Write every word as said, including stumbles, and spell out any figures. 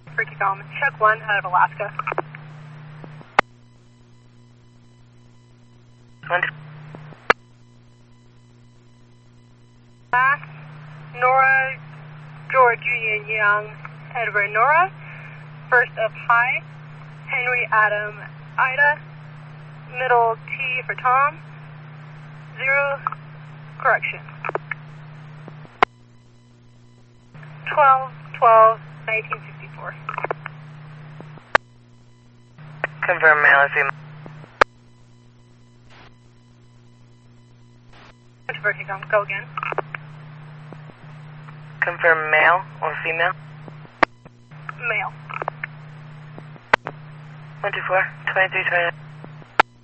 Freaky Calm, check one out of Alaska. One. Last, Nora, George Union Young, Edward Nora. First of High, Henry Adam Ida. Middle T for Tom. Zero, correction. twelve twelve nineteen sixty-four. Confirm male or female. Verticom, go again. Confirm male or female. Male. One two four twenty three twenty nine.